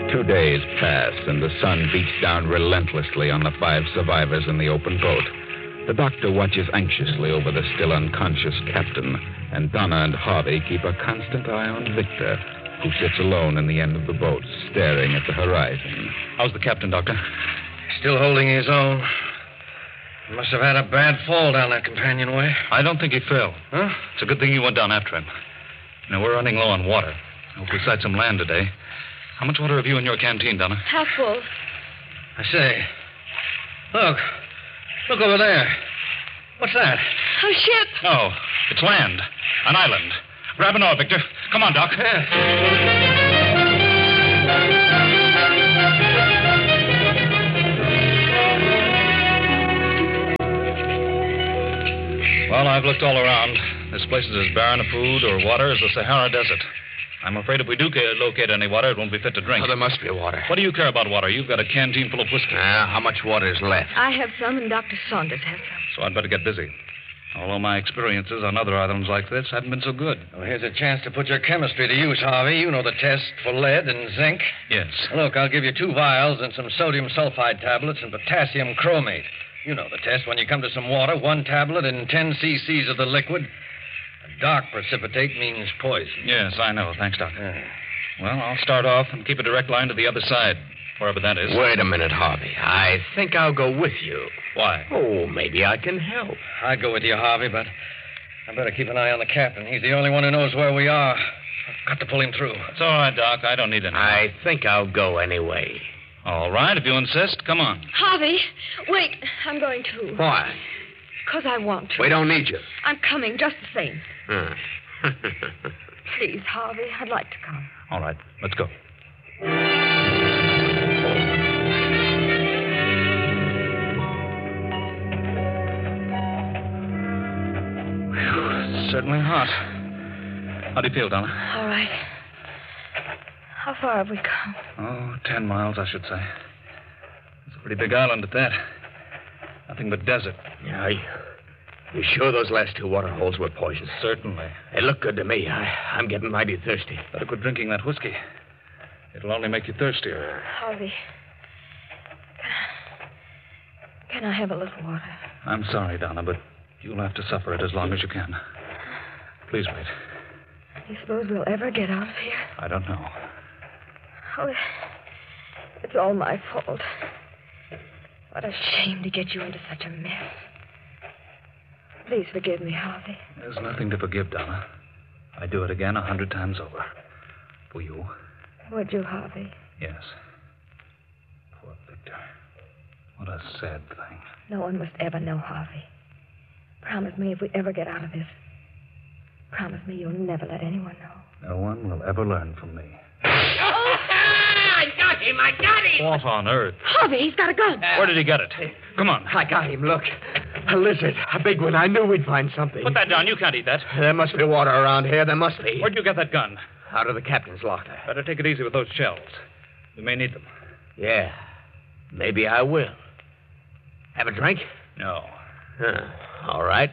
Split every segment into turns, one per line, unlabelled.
2 days pass, and the sun beats down relentlessly on the 5 survivors in the open boat. The doctor watches anxiously over the still unconscious captain, and Donna and Harvey keep a constant eye on Victor, who sits alone in the end of the boat, staring at the horizon.
How's the captain, Doctor?
Still holding his own. Must have had a bad fall down that companionway.
I don't think he fell.
Huh?
It's a good thing you went down after him. We're running low on water. Hope we sight some land today. How much water have you in your canteen, Donna?
Half full.
I say, look over there. What's that?
A ship.
No, it's land. An island. Grab an oar, Victor. Come on, Doc. Well, I've looked all around. This place is as barren of food or water as the Sahara Desert. I'm afraid if we do locate any water, it won't be fit to drink.
Oh, there must be water.
What do you care about water? You've got a canteen full of whiskey.
How much water is left?
I have some, and Dr. Saunders has some.
So I'd better get busy. Although my experiences on other islands like this haven't been so good.
Well, here's a chance to put your chemistry to use, Harvey. You know the test for lead and zinc.
Yes.
Look, I'll give you 2 vials and some sodium sulfide tablets and potassium chromate. You know the test. When you come to some water, 1 tablet and 10 cc's of the liquid. A dark precipitate means poison.
Yes, I know. Thanks, Doctor. Well, I'll start off and keep a direct line to the other side, wherever that is.
Wait a minute, Harvey. I think I'll go with you.
Why?
Oh, maybe I can help.
I'd go with you, Harvey, but I better keep an eye on the captain. He's the only one who knows where we are. I've got to pull him through.
It's all right, Doc. I don't need any.
I think I'll go anyway.
All right, if you insist, come on.
Harvey, wait. I'm going to.
Why?
Because I want to.
We don't need you.
I'm coming just the same.
Huh.
Please, Harvey, I'd like to come.
All right, let's go. Whew, it's certainly hot. How do you feel, Donna?
All right. How far have we come?
Oh, 10 miles, I should say. It's a pretty big island at that. Nothing but desert.
Yeah, you sure those last 2 water holes were poisoned?
Certainly.
They look good to me. I'm getting mighty thirsty.
Better quit drinking that whiskey. It'll only make you thirstier.
Harvey, can I have a little water?
I'm sorry, Donna, but you'll have to suffer it as long as you can. Please wait.
Do you suppose we'll ever get out of here?
I don't know.
Oh, it's all my fault. What a shame to get you into such a mess. Please forgive me, Harvey.
There's nothing to forgive, Donna. I'd do it again 100 times over. For you.
Would you, Harvey?
Yes. Poor Victor. What a sad thing.
No one must ever know, Harvey. Promise me if we ever get out of this. Promise me you'll never let anyone know.
No one will ever learn from me.
Oh, I got him!
What on earth?
Harvey, he's got a gun.
Where did he get it? Come on.
I got him, look. A lizard, a big one. I knew we'd find something.
Put that down. You can't eat that.
There must be water around here. There must be.
Where'd you get that gun?
Out of the captain's locker.
Better take it easy with those shells. We may need them.
Yeah. Maybe I will. Have a drink?
No.
All right.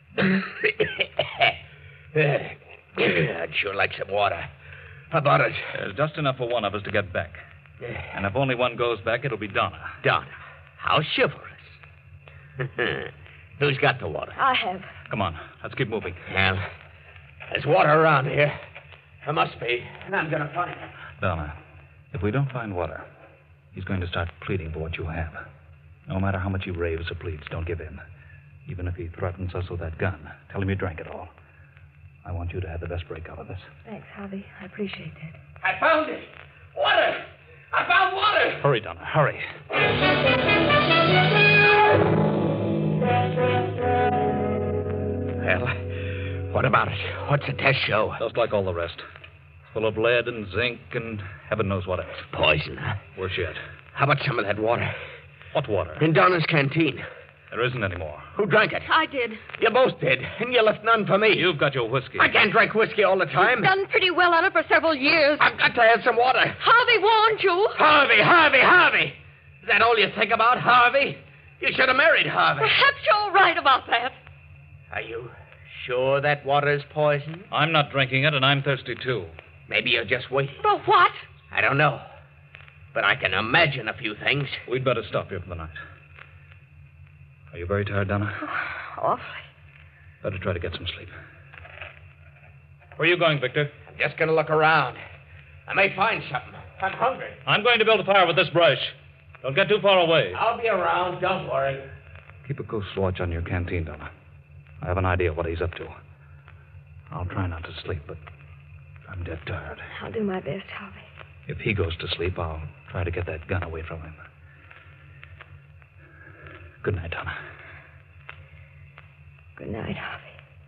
I'd sure like some water. How about it?
There's just enough for one of us to get back. And if only one goes back, it'll be Donna.
Donna. How chivalrous. Who's got the water?
I have.
Come on. Let's keep moving.
Well, there's water around here. There must be. And I'm going to find it.
Donna, if we don't find water, he's going to start pleading for what you have. No matter how much he raves or pleads, don't give in. Even if he threatens us with that gun, tell him you drank it all. I want you to have the best break out of this.
Thanks, Harvey. I appreciate that.
I found it. Water. I found water.
Hurry, Donna. Hurry.
Well, what about it? What's the test show?
Just like all the rest. It's full of lead and zinc and heaven knows what else.
Poison, huh?
Worse yet.
How about some of that water?
What water?
In Donna's canteen.
There isn't any more.
Who drank it?
I did.
You both did, and you left none for me.
You've got your whiskey.
I can't drink whiskey all the time.
You've done pretty well on it for several years.
I've got to have some water.
Harvey warned you.
Harvey! Is that all you think about, Harvey? You should have married Harvey.
Perhaps you're right about that.
Are you sure that water is poison?
I'm not drinking it, and I'm thirsty, too.
Maybe you're just waiting.
For what?
I don't know. but I can imagine a few things.
We'd better stop here for the night. Are you very tired, Donna?
Oh, awfully.
Better try to get some sleep. Where are you going, Victor?
I'm just going to look around. I may find something. I'm hungry.
I'm going to build a fire with this brush. Don't get too far away.
I'll be around. Don't worry.
Keep a close watch on your canteen, Donna. I have an idea what he's up to. I'll try not to sleep, but I'm dead tired.
I'll do my best, Harvey.
If he goes to sleep, I'll try to get that gun away from him. Good night, Donna.
Good night, Harvey.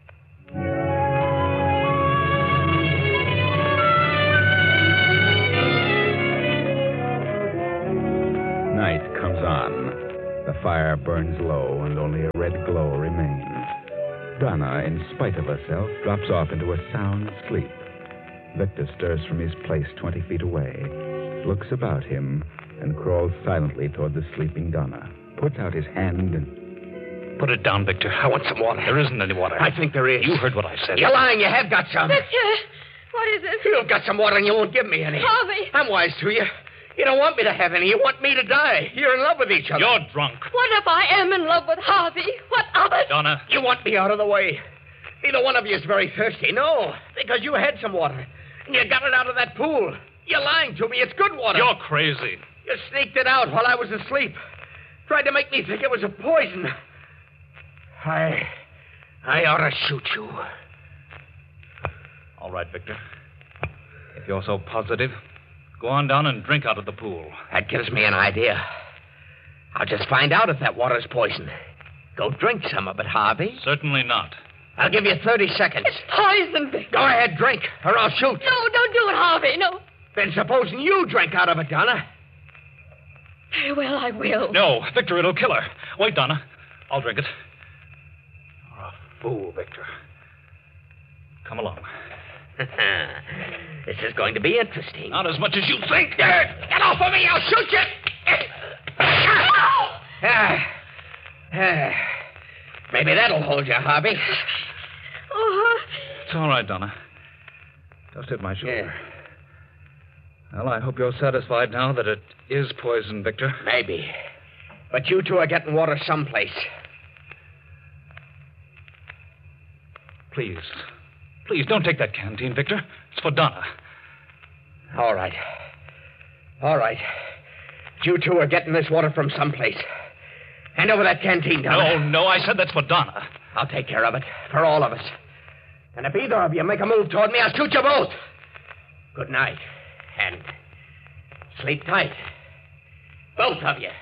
Night comes on. The fire burns low, and only a red glow remains. Donna, in spite of herself, drops off into a sound sleep. Victor stirs from his place 20 feet away, looks about him, and crawls silently toward the sleeping Donna. Puts out his hand and...
Put it down, Victor.
I want some water.
There isn't any water.
I think there is.
You heard what I said.
You're lying. You have got some.
Victor, what is it?
You've got some water and you won't give me any.
Harvey!
I'm wise to you. You don't want me to have any. You want me to die. You're in love with each other.
You're drunk.
What if I am in love with Harvey? What of it?
Donna.
You want me out of the way. Neither one of you is very thirsty. No, because you had some water. And you got it out of that pool. You're lying to me. It's good water.
You're crazy.
You sneaked it out while I was asleep. Tried to make me think it was a poison. I ought to shoot you.
All right, Victor. If you're so positive, go on down and drink out of the pool.
That gives me an idea. I'll just find out if that water's poison. Go drink some of it, Harvey.
Certainly not.
I'll give you 30 seconds.
It's poison, Victor.
Go ahead, drink, or I'll shoot.
No, don't do it, Harvey. No.
Then supposing you drink out of it, Donna.
Very well, I will.
No, Victor, it'll kill her. Wait, Donna. I'll drink it. You're a fool, Victor. Come along.
This is going to be interesting.
Not as much as you think.
Get off of me! I'll shoot you! Maybe that'll hold you, Harvey.
Oh,
It's all right, Donna. Just hit my shoulder. Well, I hope you're satisfied now that it is poison, Victor.
Maybe. But you two are getting water someplace.
Please. Please, don't take that canteen, Victor. It's for Donna.
All right. All right. You two are getting this water from someplace. Hand over that canteen, Donna.
No, I said that's for Donna.
I'll take care of it. For all of us. And if either of you make a move toward me, I'll shoot you both. Good night. And sleep tight. Both of you.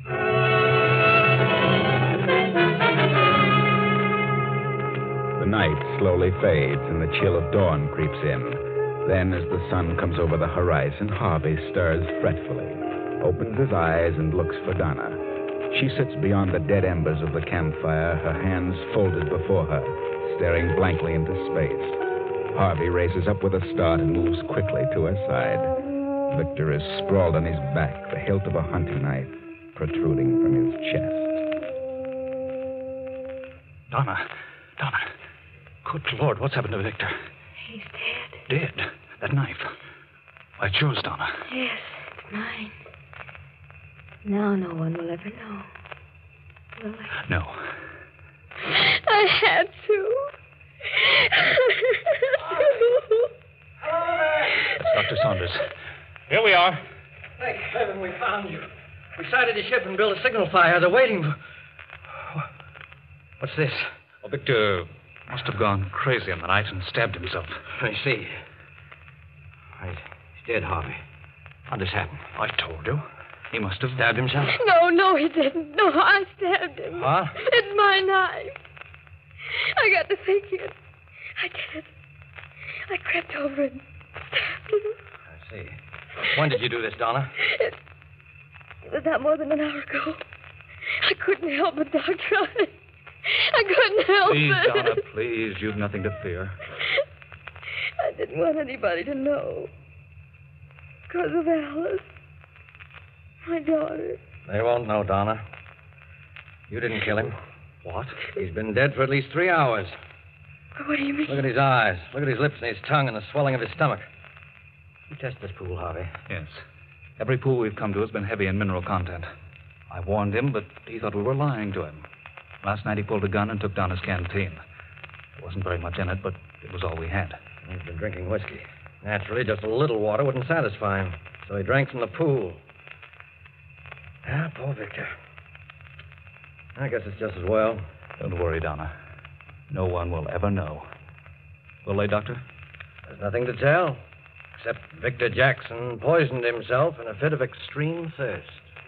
The night slowly fades and the chill of dawn creeps in. Then, as the sun comes over the horizon, Harvey stirs fretfully, opens his eyes and looks for Donna. She sits beyond the dead embers of the campfire, her hands folded before her, staring blankly into space. Harvey raises up with a start and moves quickly to her side. Victor is sprawled on his back, the hilt of a hunting knife protruding from his chest.
Donna. Good Lord, what's happened to Victor?
he's dead.
Dead? That knife. Why, it's yours, Donna.
Yes, it's mine. Now no one will ever know. Will they?
No.
I had to.
That's Dr. Saunders. Here we are.
Thank heaven we found you. We sighted the ship and built a signal fire. They're waiting for... What's this?
Well, Victor must have gone crazy in the night and stabbed himself.
I see. Right. He's dead, Harvey. How'd this happen?
I told you. He must have...
Stabbed himself?
No, he didn't. No, I stabbed him.
What?
It's my knife. I got to thinking. I did it. I crept over and stabbed him.
I see. When did you do this, Donna?
It was not more than an hour ago. I couldn't help it, Doctor. I couldn't help
Please,
it.
Donna, please. You've nothing to fear.
I didn't want anybody to know. Because of Alice. My daughter.
They won't know, Donna. You didn't kill him.
What?
He's been dead for at least 3 hours.
What do you mean?
Look at his eyes. Look at his lips and his tongue and the swelling of his stomach. You test this pool, Harvey.
Yes. Every pool we've come to has been heavy in mineral content. I warned him, but he thought we were lying to him. Last night he pulled a gun and took down his canteen. There wasn't very much in it, but it was all we had.
He's been drinking whiskey. Naturally, just a little water wouldn't satisfy him, so he drank from the pool. Ah, poor Victor. I guess it's just as well.
Don't worry, Donna. No one will ever know. Will they, Doctor?
There's nothing to tell, except Victor Jackson poisoned himself in a fit of extreme thirst.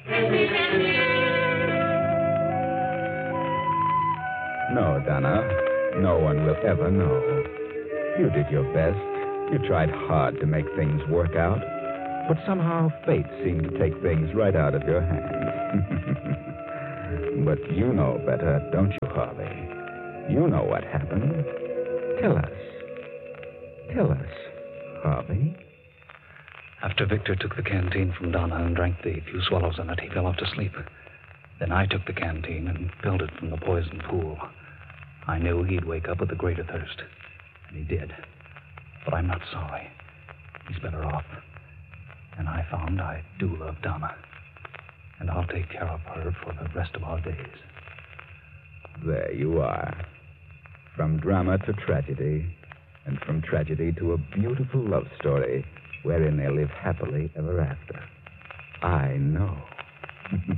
No, Donna. No one will ever know. You did your best. You tried hard to make things work out. But somehow fate seemed to take things right out of your hands. But you know better, don't you, Harvey? You know what happened. Tell us. Tell us, Harvey.
After Victor took the canteen from Donna and drank the few swallows in it, he fell off to sleep. Then I took the canteen and filled it from the poison pool. I knew he'd wake up with a greater thirst. And he did. But I'm not sorry. He's better off. And I found I do love Donna. And I'll take care of her for the rest of our days.
There you are. From drama to tragedy, and from tragedy to a beautiful love story wherein they live happily ever after. I know.